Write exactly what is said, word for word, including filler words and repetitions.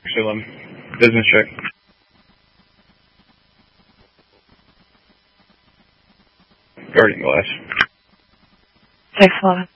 Salem. Business check. Guardian glass. Thanks a lot.